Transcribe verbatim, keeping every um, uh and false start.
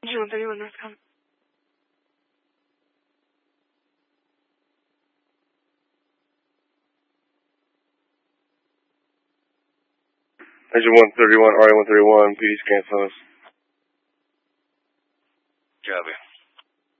Engine one thirty-one, Northcom. Engine one thirty-one, R A one thirty-one, P D scan close. Copy.